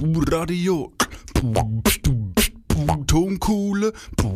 Radio, Atomkohle.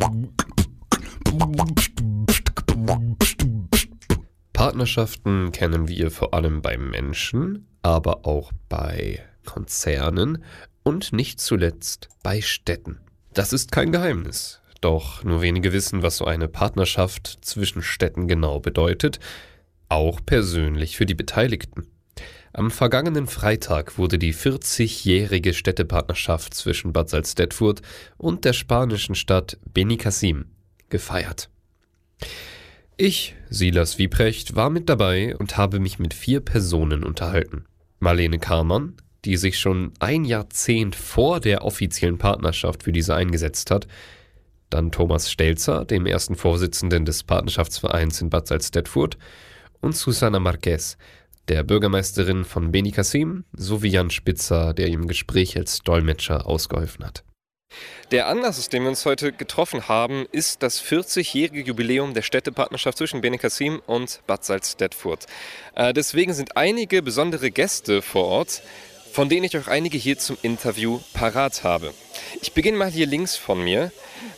Partnerschaften kennen wir vor allem bei Menschen, aber auch bei Konzernen und nicht zuletzt bei Städten. Das ist kein Geheimnis. Doch nur wenige wissen, was so eine Partnerschaft zwischen Städten genau bedeutet, auch persönlich für die Beteiligten. Am vergangenen Freitag wurde die 40-jährige Städtepartnerschaft zwischen Bad Salzdetfurt und der spanischen Stadt Benicàssim gefeiert. Ich, Silas Wieprecht, war mit dabei und habe mich mit 4 Personen unterhalten. Marlene Karmann, die sich schon ein Jahrzehnt vor der offiziellen Partnerschaft für diese eingesetzt hat, dann Thomas Stelzer, dem ersten Vorsitzenden des Partnerschaftsvereins in Bad Salzdetfurt, und Susana Marquez, der Bürgermeisterin von Benicàssim, sowie Jan Spitzer, der im Gespräch als Dolmetscher ausgeholfen hat. Der Anlass, aus dem wir uns heute getroffen haben, ist das 40-jährige Jubiläum der Städtepartnerschaft zwischen Benicàssim und Bad Salzdetfurt. Deswegen sind einige besondere Gäste vor Ort, von denen ich auch einige hier zum Interview parat habe. Ich beginne mal hier links von mir.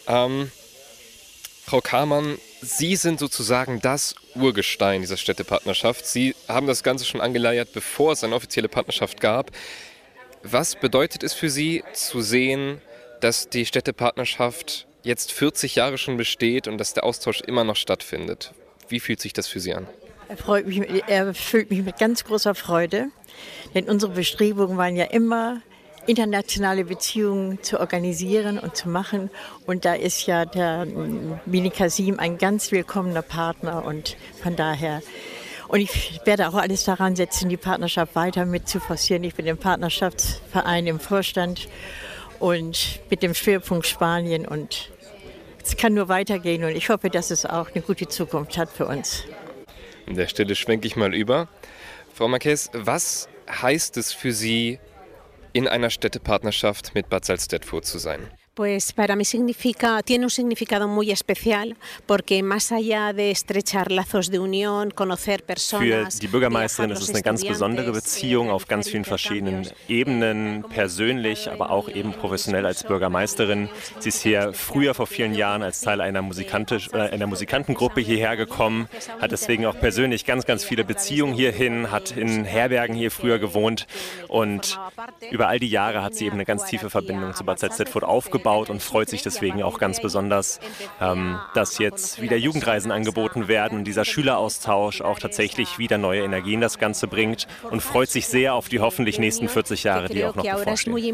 Frau Karmann, Sie sind sozusagen das Urgestein dieser Städtepartnerschaft. Sie haben das Ganze schon angeleiert, bevor es eine offizielle Partnerschaft gab. Was bedeutet es für Sie zu sehen, dass die Städtepartnerschaft jetzt 40 Jahre schon besteht und dass der Austausch immer noch stattfindet? Wie fühlt sich das für Sie an? Er füllt mich mit ganz großer Freude, denn unsere Bestrebungen waren ja immer, internationale Beziehungen zu organisieren und zu machen. Und da ist ja der Benicàssim ein ganz willkommener Partner und von daher. Und ich werde auch alles daran setzen, die Partnerschaft weiter mit zu forcieren. Ich bin im Partnerschaftsverein im Vorstand und mit dem Schwerpunkt Spanien. Und es kann nur weitergehen und ich hoffe, dass es auch eine gute Zukunft hat für uns. An der Stelle schwenke ich mal über. Frau Marquez, was heißt es für Sie, in einer Städtepartnerschaft mit Bad Salzdetfurt zu sein? Pues para mí tiene un significado muy especial, porque más allá de estrechar lazos de unión, conocer personas. Für die Bürgermeisterin ist es eine ganz besondere Beziehung auf ganz vielen verschiedenen Ebenen, persönlich, aber auch eben professionell als Bürgermeisterin. Sie ist hier früher vor vielen Jahren als Teil einer Musikantengruppe hierher gekommen, hat deswegen auch persönlich ganz, ganz viele Beziehungen hierhin, hat in Herbergen hier früher gewohnt und über all die Jahre hat sie eben eine ganz tiefe Verbindung zu Bad Salzdetfurt aufgebaut und freut sich deswegen auch ganz besonders, dass jetzt wieder Jugendreisen angeboten werden und dieser Schüleraustausch auch tatsächlich wieder neue Energie in das Ganze bringt und freut sich sehr auf die hoffentlich nächsten 40 Jahre, die auch noch bevorstehen.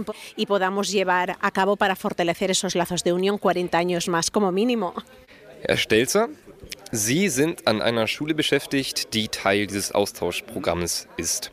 Herr Stelzer, Sie sind an einer Schule beschäftigt, die Teil dieses Austauschprogramms ist.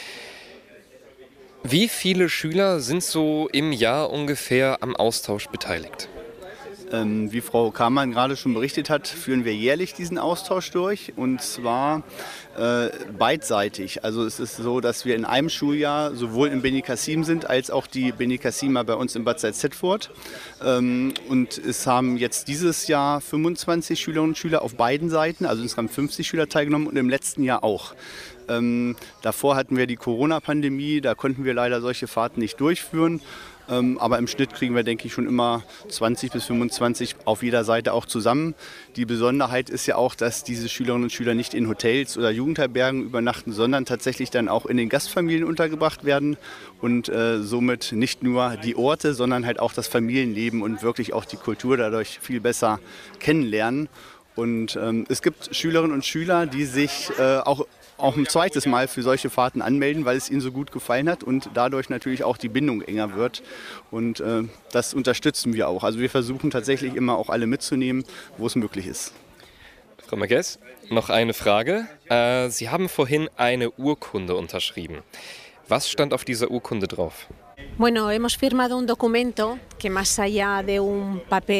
Wie viele Schüler sind so im Jahr ungefähr am Austausch beteiligt? Wie Frau Karmann gerade schon berichtet hat, führen wir jährlich diesen Austausch durch und zwar beidseitig. Also es ist so, dass wir in einem Schuljahr sowohl in Benicàssim sind, als auch die Benicàssimer bei uns in Bad Salzdetfurt. Und es haben jetzt dieses Jahr 25 Schülerinnen und Schüler auf beiden Seiten, also insgesamt 50 Schüler teilgenommen und im letzten Jahr auch. Davor hatten wir die Corona-Pandemie, da konnten wir leider solche Fahrten nicht durchführen. Aber im Schnitt kriegen wir, denke ich, schon immer 20 bis 25 auf jeder Seite auch zusammen. Die Besonderheit ist ja auch, dass diese Schülerinnen und Schüler nicht in Hotels oder Jugendherbergen übernachten, sondern tatsächlich dann auch in den Gastfamilien untergebracht werden und somit nicht nur die Orte, sondern halt auch das Familienleben und wirklich auch die Kultur dadurch viel besser kennenlernen. Und es gibt Schülerinnen und Schüler, die sich auch ein zweites Mal für solche Fahrten anmelden, weil es ihnen so gut gefallen hat und dadurch natürlich auch die Bindung enger wird. Und das unterstützen wir auch. Also wir versuchen tatsächlich immer auch alle mitzunehmen, wo es möglich ist. Frau Marquez, noch eine Frage. Sie haben vorhin eine Urkunde unterschrieben. Was stand auf dieser Urkunde drauf? Bueno, hemos firmado un documento que más allá de un papel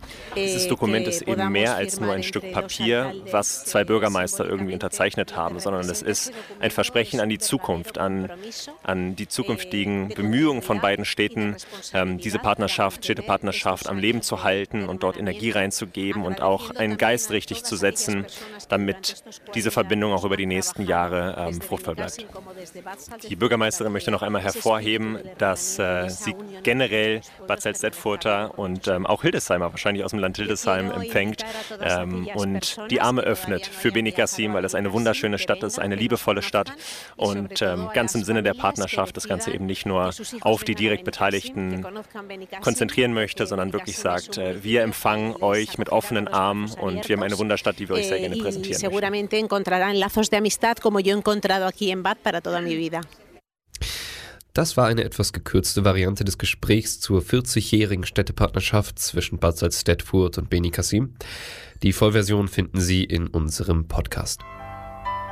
Dieses Dokument ist eben mehr als nur ein Stück Papier, was zwei Bürgermeister irgendwie unterzeichnet haben, sondern es ist ein Versprechen an die Zukunft, an die zukünftigen Bemühungen von beiden Städten, diese Partnerschaft, Städtepartnerschaft am Leben zu halten und dort Energie reinzugeben und auch einen Geist richtig zu setzen, damit diese Verbindung auch über die nächsten Jahre fruchtbar bleibt. Die Bürgermeisterin möchte noch einmal hervorheben, dass sie generell Bad Salzdetfurter und auch Hildesheimer, wahrscheinlich aus dem Land Hildesheim, empfängt und die Arme öffnet für Benicassim, weil es eine wunderschöne Stadt ist, eine liebevolle Stadt und ganz im Sinne der Partnerschaft das Ganze eben nicht nur auf die direkt Beteiligten konzentrieren möchte, sondern wirklich sagt, wir empfangen euch mit offenen Armen und wir haben eine Wunderstadt, die wir euch sehr gerne präsentieren möchten. Das war eine etwas gekürzte Variante des Gesprächs zur 40-jährigen Städtepartnerschaft zwischen Bad Salzdetfurt und Benicassim. Die Vollversion finden Sie in unserem Podcast.